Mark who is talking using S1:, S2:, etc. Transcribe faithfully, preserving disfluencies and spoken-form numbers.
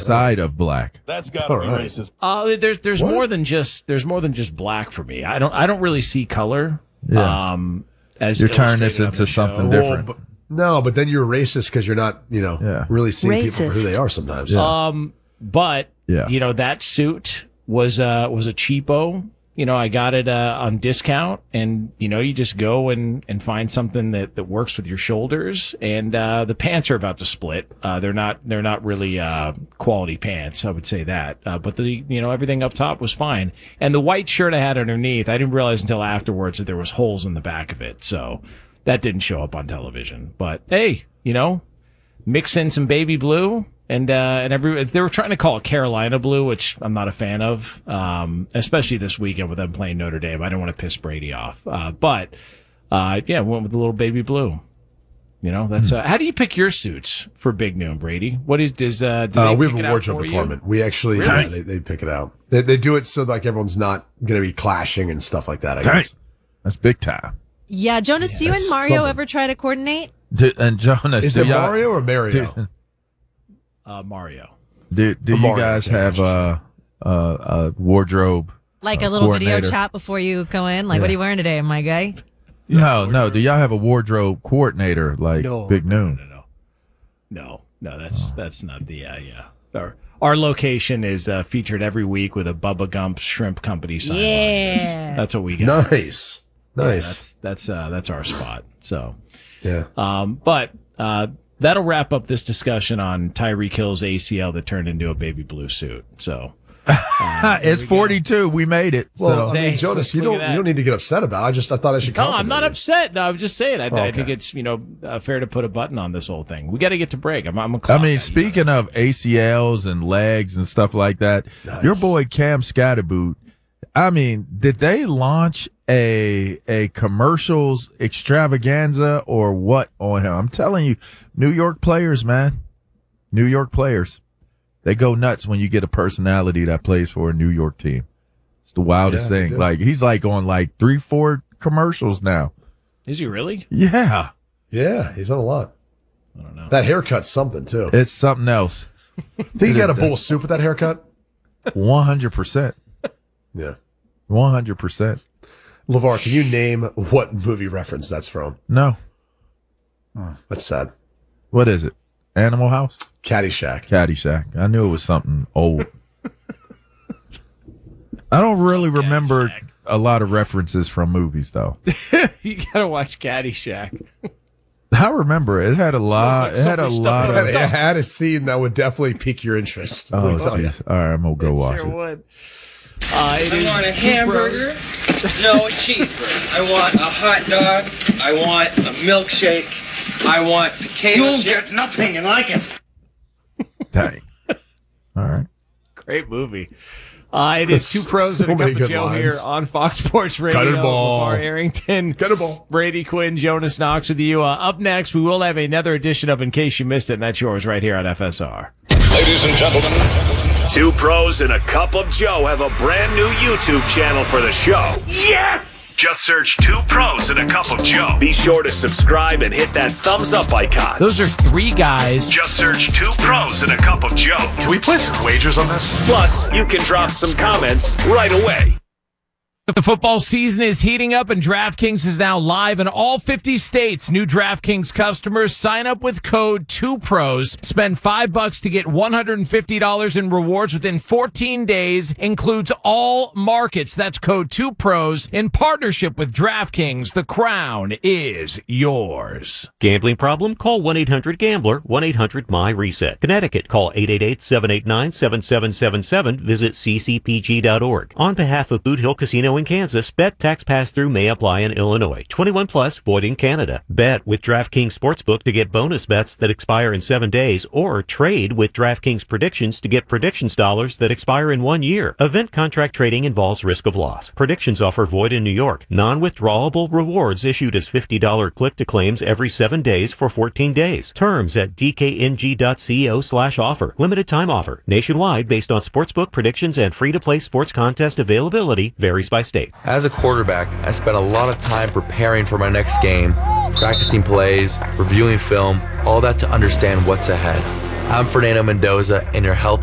S1: outside of black.
S2: That's got to be
S3: right.
S2: racist.
S4: Uh, there's there's
S3: What?
S4: more than just there's more than just black for me. I don't I don't really see color.
S1: Yeah.
S4: Um, as
S1: You're turning this
S4: illustrated on
S1: into
S4: the show.
S1: something
S3: Well,
S1: different.
S3: but, no, but then you're racist because you're not, you know,
S1: Yeah.
S3: really seeing people
S5: Racist.
S3: for who they are sometimes.
S4: Um, but
S1: Yeah.
S4: you know that suit was uh was a cheapo. You know, I got it uh, on discount, and you know, you just go and, and find something that, that works with your shoulders. And uh, the pants are about to split. Uh, they're not they're not really uh, quality pants, I would say that. Uh, but the you know everything up top was fine, and the white shirt I had underneath, I didn't realize until afterwards that there was holes in the back of it. So that didn't show up on television. But hey, you know, mix in some baby blue. And, uh, and every, they were trying to call it Carolina blue, which I'm not a fan of, um, especially this weekend with them playing Notre Dame. I don't want to piss Brady off. Uh, but, uh, yeah, went with a little baby blue. You know, that's, uh, how do you pick your suits for Big Noon, Brady? What is, does, uh, do
S3: Uh,
S4: they
S3: we
S4: pick
S3: have
S4: it
S3: a
S4: out
S3: wardrobe
S4: for you?
S3: department. We actually,
S4: Really?
S3: yeah, they, they pick it out. They, they do it so like everyone's not going to be clashing and stuff like that, I guess.
S1: That's big time.
S6: Yeah, Jonas,
S3: Yeah,
S6: do you and
S3: that's
S6: Mario
S3: something.
S6: ever try to coordinate?
S1: Do, and Jonas,
S3: Is
S1: do
S3: it
S1: y'all-
S3: Mario or Mario?
S1: Do,
S4: Uh, Mario.
S1: do, do
S3: Oh,
S1: you
S3: Mario,
S1: guys
S3: yeah,
S1: have uh, uh, a wardrobe?
S6: Like
S1: uh,
S6: a little video
S1: coordinator?
S6: chat before you go in? Like, what are you wearing today, my guy?
S1: No, no. Do y'all have a wardrobe coordinator like
S4: No.
S1: Big Noon?
S4: No, no, no. No, no, that's, that's not the, uh, yeah. Our, our location is, uh, featured every week with a Bubba Gump Shrimp Company sign.
S6: Yeah.
S4: That's, that's what we got.
S3: Nice. Nice.
S4: That's, that's, uh, that's our spot. So.
S3: Yeah.
S4: Um, but uh, that'll wrap up this discussion on Tyreek Hill's A C L that turned into a baby blue suit. So
S1: Uh, it's forty-two. We made it.
S3: Well,
S1: so.
S3: I mean,
S4: Thanks.
S3: Jonas, you
S4: Look
S3: don't
S4: at
S3: you
S4: that.
S3: don't need to get upset about it. I just I thought I should
S4: no,
S3: compliment
S4: I'm not
S3: you.
S4: upset. No, I'm just saying. I, I
S3: Okay.
S4: think it's you know uh, fair to put a button on this whole thing. We got to get to break. I'm, I'm a
S1: I
S4: clock guy,
S1: mean,
S4: you
S1: speaking of A C Ls and legs and stuff like that,
S3: Nice.
S1: your boy Cam Scatterboot, I mean, did they launch a a commercials extravaganza or what on him? I'm telling you, New York players, man. New York players. They go nuts when you get a personality that plays for a New York team. It's the wildest
S3: Yeah, they
S1: thing.
S3: do.
S1: Like, he's like on like three, four commercials now.
S4: know. Is he really?
S1: Yeah.
S3: Yeah, he's on a lot.
S4: I don't know.
S3: That haircut's something too.
S1: It's something else.
S3: Think you got a bowl of soup with that haircut?
S1: one hundred percent.
S3: Yeah.
S1: one hundred percent.
S3: LeVar, can you name what movie reference that's from?
S1: No.
S3: That's sad.
S1: What is it? Animal House?
S3: Caddyshack.
S1: Caddyshack. I knew it was something old. I don't really remember a lot of references from movies, though.
S4: You gotta watch Caddyshack.
S1: I remember it. It had a lot.
S4: like
S1: It had a
S4: something
S1: lot
S4: stuck
S1: of.
S3: It had a scene that would definitely pique your interest.
S1: Oh,
S3: Let me tell you.
S1: jeez. All right, I'm gonna go watch
S4: Sure
S1: it.
S4: would. Uh, it
S7: I
S4: is
S7: want a
S4: Two
S7: hamburger.
S4: Bros.
S7: No, a cheeseburger. I want a hot dog. I want a milkshake. I want potato
S8: You'll
S7: chips.
S8: get nothing like it.
S1: Dang. All right.
S4: Great movie. Uh, it is Two Pros
S3: So
S4: and a
S3: many
S4: Cup of
S3: good
S4: Joe
S3: lines.
S4: here on Fox Sports Radio.
S3: Cut it ball.
S4: LeVar Arrington,
S3: Get a ball.
S4: Brady Quinn, Jonas Knox with you. Uh, up next, we will have another edition of In Case You Missed It, and that's yours right here on F S R.
S2: Ladies and gentlemen.
S9: Two Pros and a Cup of Joe have a brand new YouTube channel for the show. Yes! Just search Two Pros and a Cup of Joe. Be sure to subscribe and hit that thumbs up icon.
S4: Those are three guys.
S9: Just search Two Pros and a Cup of Joe.
S2: Can we place some wagers on this?
S9: Plus, you can drop some comments right away.
S4: The football season is heating up, and DraftKings is now live in all fifty states. New DraftKings customers sign up with code two pros. Spend five bucks to get one hundred fifty dollars in rewards within fourteen days. Includes all markets. That's code two pros in partnership with DraftKings. The crown is yours.
S10: Gambling problem? Call one eight hundred gambler, one eight hundred my reset. Connecticut, call eight eight eight, seven eight nine, seven seven seven seven. Visit c c p g dot org. On behalf of Boot Hill Casino in Kansas, bet tax pass-through may apply in Illinois. twenty-one plus, void in Canada. Bet with DraftKings Sportsbook to get bonus bets that expire in seven days, or trade with DraftKings Predictions to get predictions dollars that expire in one year. Event contract trading involves risk of loss. Predictions offer void in New York. Non-withdrawable rewards issued as fifty dollars click-to-claims every seven days for fourteen days. Terms at d k n g dot co slash offer. Limited time offer. Nationwide based on sportsbook predictions and free-to-play sports contest availability varies by state.
S11: As a quarterback, I spent a lot of time preparing for my next game, practicing plays, reviewing film, all that to understand what's ahead. I'm Fernando Mendoza, and your health